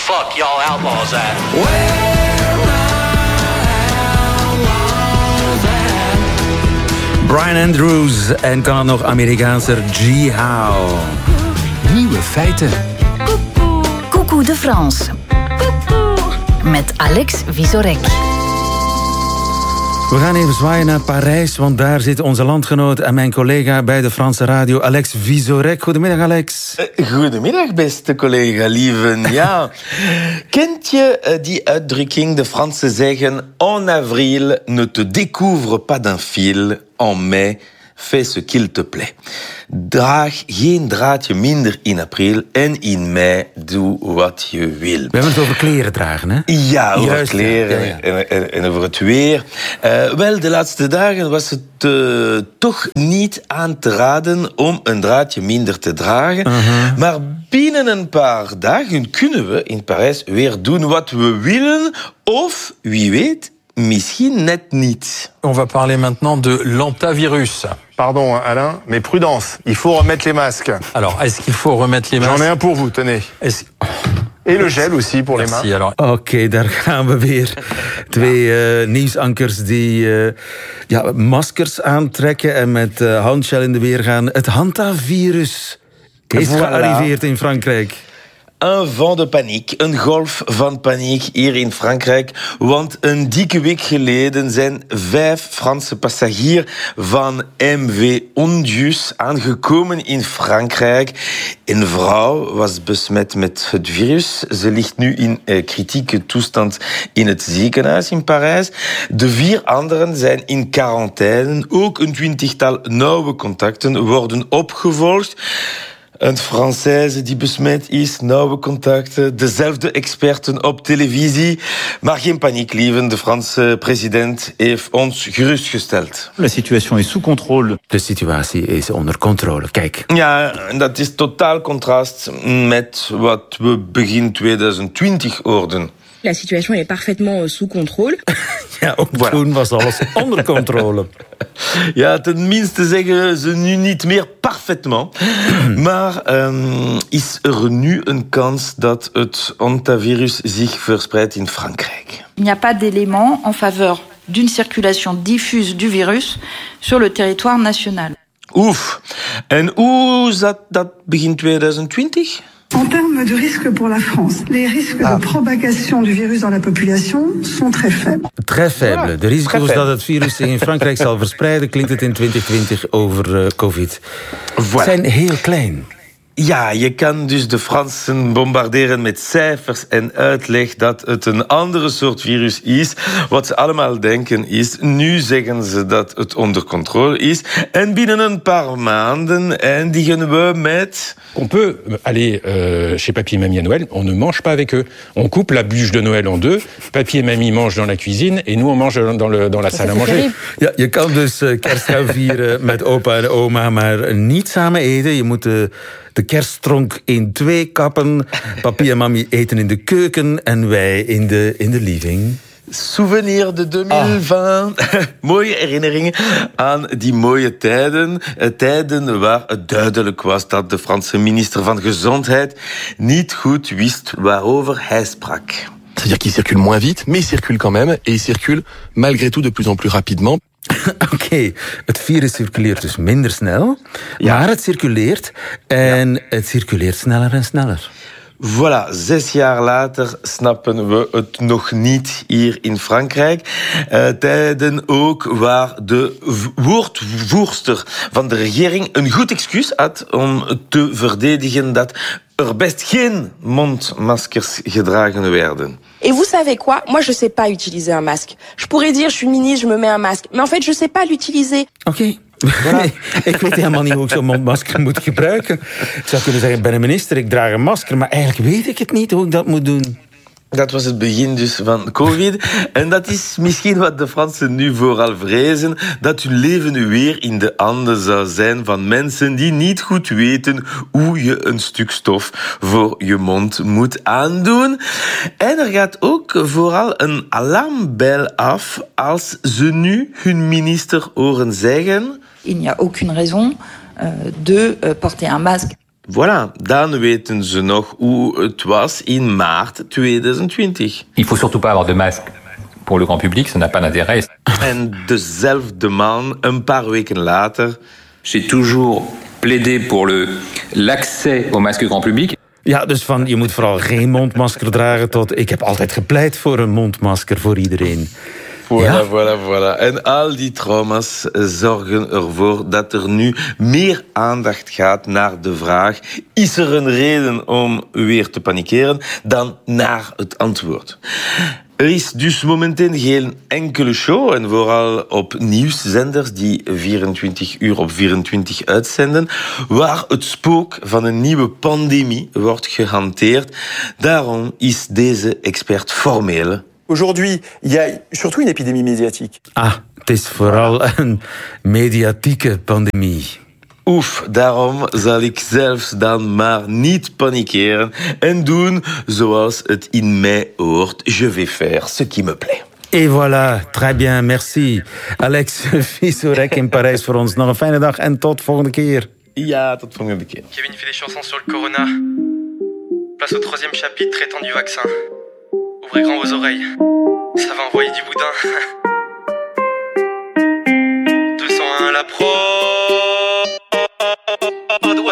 fuck y'all outlaws at? Brian Andrews en kan het nog Amerikaanser G. Howe. Nieuwe feiten. Coucou de France. Met Alex Vizorek. We gaan even zwaaien naar Parijs, want daar zit onze landgenoot en mijn collega bij de Franse radio, Alex Vizorek. Goedemiddag, Alex. Goedemiddag, beste collega, lieven. Ja, kent je die uitdrukking? De Fransen zeggen: en avril ne te découvre pas d'un fil, en mai fais ce qu'il te plaît. Draag geen draadje minder in april en in mei doe wat je wil. We hebben het over kleren dragen, hè? Ja, over Juist, kleren ja. En over het weer. Wel, de laatste dagen was het toch niet aan te raden om een draadje minder te dragen. Maar binnen een paar dagen kunnen we in Parijs weer doen wat we willen. Of, wie weet, misschien net niet. On va parler maintenant de l'hantavirus. Pardon Alain, mais prudence, il faut remettre les masques. Alors, est-ce qu'il faut remettre les masques? J'en ai un pour vous, tenez. Et le gel aussi pour les mains. Alors, Oké, daar gaan we weer. Twee nieuwsankers die maskers aantrekken en met handgel in de weer gaan. Het hantavirus is gearriveerd in Frankrijk. Een vent de paniek, een golf van paniek hier in Frankrijk. Want een dikke week geleden zijn 5 Franse passagiers van MV Ondius aangekomen in Frankrijk. Een vrouw was besmet met het virus. Ze ligt nu in kritieke toestand in het ziekenhuis in Parijs. De 4 anderen zijn in quarantaine. Ook een 20-tal nauwe contacten worden opgevolgd. Een Française die besmet is, nauwe contacten, dezelfde experten op televisie. Maar geen paniek, lieven. De Franse president heeft ons gerustgesteld. La situation est sous contrôle. De situatie is onder controle. Kijk. Ja, dat is totaal contrast met wat we begin 2020 hoorden. La situation est parfaitement sous contrôle. Ja, ook toen was alles onder controle. Ja, tenminste zeggen ze nu niet meer parfaitement. Maar is er nu een kans dat het hantavirus zich verspreidt in Frankrijk? Il n'y a pas d'éléments en faveur d'une circulation diffuse du virus sur le territoire national. Oef. En hoe zat dat begin 2020? En termes de risque pour la France, les risques de propagation du virus dans la population sont très faibles. Très faible. De risico's dat het virus zich in Frankrijk zal verspreiden, klinkt het in 2020 over COVID. Zijn heel klein. Ja, je kan dus de Fransen bombarderen met cijfers en uitleg dat het een andere soort virus is. Wat ze allemaal denken is, nu zeggen ze dat het onder controle is. En binnen een paar maanden eindigen we met... on peut aller chez Papy et Mamie à Noël, on ne mange pas avec eux. On coupe la bûche de Noël en 2. Papy et Mamie mangent dans la cuisine et nous on mange dans la salle à manger. Ja, je kan dus kerst gaan vieren met opa en oma, maar niet samen eten. Je moet de kerststronk in 2 kappen. Papi en mami eten in de keuken en wij in de living. Souvenir de 2020. Mooie herinneringen aan die mooie tijden. Tijden waar het duidelijk was dat de Franse minister van Gezondheid niet goed wist waarover hij sprak. C'est-à-dire qu'il circule moins vite, mais il circule quand même. Et il circule malgré tout de plus en plus rapidement. Oké, het virus circuleert dus minder snel, maar het circuleert en het circuleert sneller en sneller. Voilà, 6 jaar later snappen we het nog niet hier in Frankrijk. Tijden ook waar de woordvoerster van de regering een goed excuus had om te verdedigen dat er best geen mondmaskers gedragen werden. Et vous savez quoi? Moi, je sais pas utiliser un masque. Je pourrais dire, je suis ministre, je me mets un masque. Mais en fait, je sais pas l'utiliser. Oké. Nee, ik weet helemaal niet hoe ik zo'n mondmasker moet gebruiken. Ik zou kunnen zeggen, ik ben een minister, ik draag een masker, maar eigenlijk weet ik het niet hoe ik dat moet doen. Dat was het begin dus van COVID. En dat is misschien wat de Fransen nu vooral vrezen. Dat hun leven weer in de handen zou zijn van mensen die niet goed weten hoe je een stuk stof voor je mond moet aandoen. En er gaat ook vooral een alarmbel af als ze nu hun minister horen zeggen... Il n'y a aucune raison de porter un masque. Voilà, dan weten ze nog hoe het was in maart 2020. Il faut surtout pas avoir de masque pour le grand public, ça n'a pas d'intérêt. En dezelfde man, een paar weken later... J'ai toujours plaidé pour l'accès au masque grand public. Ja, dus van je moet vooral geen mondmasker dragen tot ik heb altijd gepleit voor een mondmasker voor iedereen. Voilà. En al die trauma's zorgen ervoor dat er nu meer aandacht gaat naar de vraag: is er een reden om weer te panikeren, dan naar het antwoord. Er is dus momenteel geen enkele show, en vooral op nieuwszenders die 24 uur op 24 uitzenden, waar het spook van een nieuwe pandemie wordt gehanteerd. Daarom is deze expert formeel. Aujourd'hui, il y a surtout une épidémie médiatique. Het is vooral een mediatieke pandemie. Daarom zal ik zelfs dan maar niet panikeren en doen zoals het in mij hoort. Je vais faire ce qui me plaît. Et voilà, très bien, merci. Alex Vizorek in Parijs voor ons. Nog een fijne dag en tot volgende keer. Ja, tot volgende keer. Kevin fait des chansons sur le corona. Place au 3e chapitre traitant du vaccin. Ouvrez grand vos oreilles. Ça va envoyer du boudin. 201 la prod.